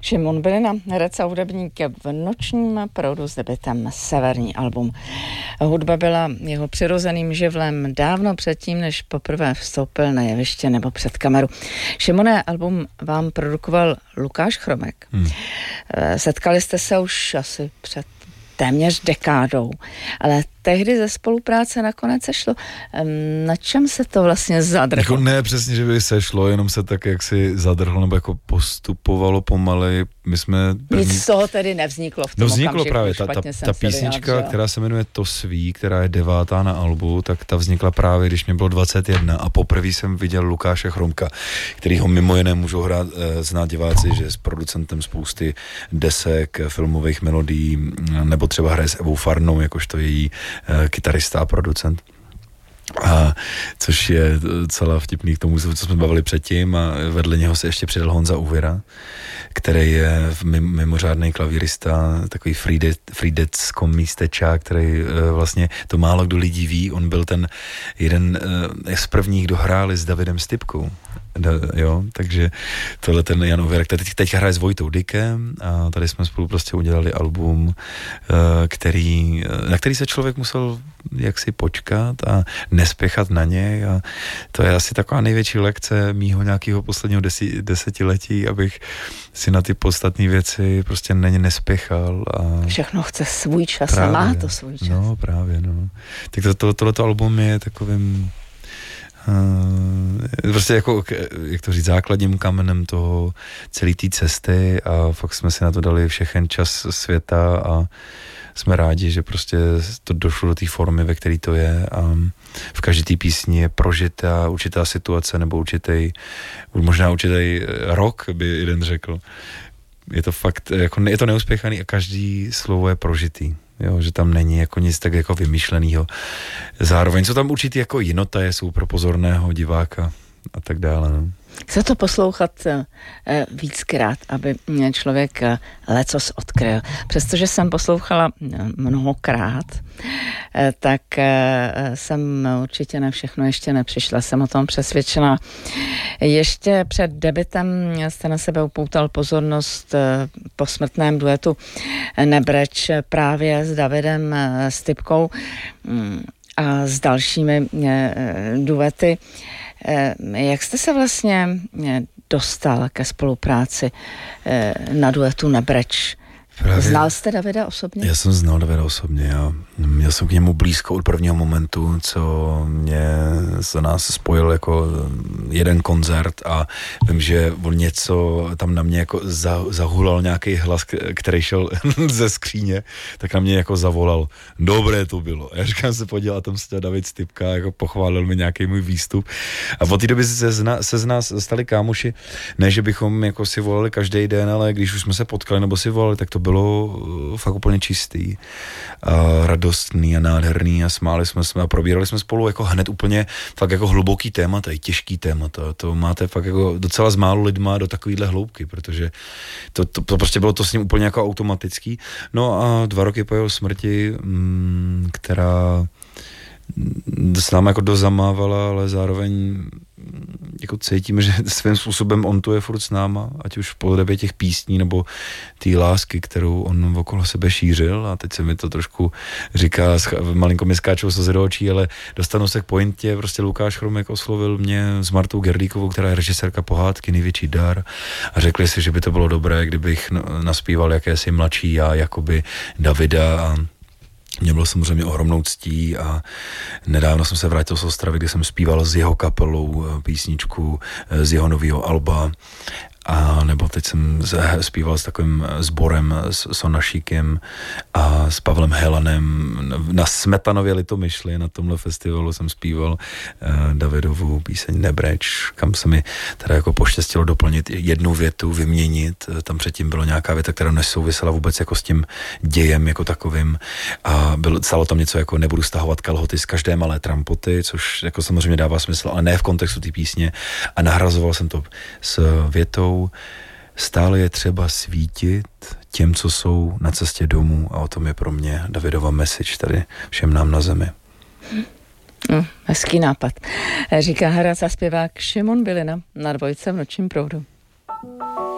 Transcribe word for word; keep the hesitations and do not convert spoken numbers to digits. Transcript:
Šimon Bylina, herec a hudebník v Nočním proudu s debutem Severní album. Hudba byla jeho přirozeným živlem dávno předtím, než poprvé vstoupil na jeviště nebo před kameru. Šimone, album vám produkoval Lukáš Chromek. Hmm. Setkali jste se už asi před téměř dekádou, ale tehdy ze spolupráce nakonec sešlo. Na čem se to vlastně zadrhlo? Jako ne přesně, že by sešlo, jenom se tak jaksi zadrhlo, nebo jako postupovalo pomalej. My jsme... První... Nic z toho tedy nevzniklo v tom No vzniklo okamžiku, právě, ta, ta, ta písnička, vyjádřil. Která se jmenuje To svý, která je devátá na albu, tak ta vznikla právě, když mě bylo dvacet jedna a poprvé jsem viděl Lukáše Chromka, který ho mimo jiné můžou hrát, e, znát diváci, že je s producentem spousty desek, filmových melodií, nebo třeba hraje s Evou Farnou, jakožto její e, kytarista a producent. A což je celá vtipný k tomu, co jsme bavili předtím, a vedle něho se ještě přidal Honza Uvěra, který je mimořádný klavírista, takový frýdecko místečák, který vlastně to málo kdo lidí ví, on byl ten jeden z prvních, kdo hráli s Davidem Stypkou. Da, jo, takže tohle ten Jan Uvěra, který teď, teď hraje s Vojtou Dykem a tady jsme spolu prostě udělali album, který, na který se člověk musel jaksi počkat a nespěchat na něj, a to je asi taková největší lekce mýho nějakého posledního desi, desetiletí, abych si na ty podstatné věci prostě na ně nespěchal. A všechno chce svůj čas právě, a má to svůj čas. No právě, no. Tak to, to, tohleto album je takovým Uh, prostě jako, jak to říct, základním kamenem toho celé té cesty, a fakt jsme si na to dali všechen čas světa a jsme rádi, že prostě to došlo do té formy, ve které to je, a v každé té písni je prožitá určitá situace nebo určitý, možná určitý rok, by jeden řekl. Je to fakt, jako je to neuspěchaný a každý slovo je prožitý. Jo, že tam není jako nic tak jako vymyšlenýho. Zároveň jsou tam určitý jako jinotaje, jsou pro pozorného diváka a tak dále. No. Chce to poslouchat eh, víckrát, aby člověk eh, lecos odkryl. Přestože jsem poslouchala mnohokrát, eh, tak eh, jsem určitě na všechno ještě nepřišla. Jsem o tom přesvědčena. Ještě před debutem jste na sebe upoutal pozornost eh, po smrtném duetu Nebreč právě s Davidem eh, Stypkou mm, a s dalšími eh, duety. Jak jste se vlastně dostal ke spolupráci na duetu Nebreč? Právě. Znal jste Davida osobně? Já jsem znal Davida osobně, já měl jsem k němu blízko od prvního momentu, co mě za nás spojil jako jeden koncert, a vím, že on něco tam na mě jako za, zahulal nějaký hlas, který šel ze skříně, tak na mě jako zavolal, dobré to bylo. Já říkám, se podíval, a tam se David Stypka jako pochválil mi nějaký můj výstup, a od té doby se z, nás, se z nás stali kámoši, ne, že bychom jako si volali každý den, ale když už jsme se potkali nebo si volali, tak to bylo fakt úplně čistý a radostný a nádherný, a smáli jsme se a probírali jsme spolu jako hned úplně fakt jako hluboký témata, i těžký témata. To máte fakt jako docela s málo lidma do takovýhle hloubky, protože to, to, to prostě bylo to s ním úplně jako automatický. No a dva roky po jeho smrti, mm, která s námi jako dozamávala, ale zároveň jako cítíme, že svým způsobem on tu je furt s náma, ať už v podobě těch písní nebo té lásky, kterou on okolo sebe šířil, a teď se mi to trošku říká, malinko mi skáčou slzy do očí, ale dostanu se k pointě, prostě Lukáš Chromek oslovil mě s Martou Gerlíkovou, která je režisérka Pohádky, Největší dar, a řekli si, že by to bylo dobré, kdybych naspíval jakési mladší já, jakoby Davida, a mě bylo samozřejmě ohromnou ctí, a nedávno jsem se vrátil z Ostravy, kde jsem zpíval s jeho kapelou písničku z jeho nového alba, a nebo teď jsem zpíval s takovým sborem, s Sonašíkem a s Pavlem Helanem na Smetanově Litomyšli. Na tomhle festivalu jsem zpíval Davidovu píseň Nebreč, kam se mi teda jako poštěstilo doplnit jednu větu, vyměnit. Tam předtím byla nějaká věta, která nesouvisela vůbec jako s tím dějem jako takovým, a bylo, stalo tam něco jako nebudu stahovat kalhoty z každé malé trampoty, což jako samozřejmě dává smysl, ale ne v kontextu té písně, a nahrazoval jsem to s větou: stále je třeba svítit těm, co jsou na cestě domů, a o tom je pro mě Davidova message tady všem nám na zemi. No, hezký nápad. Říká herec a zpěvák Šimon Bylina na Dvojce v Nočním proudu.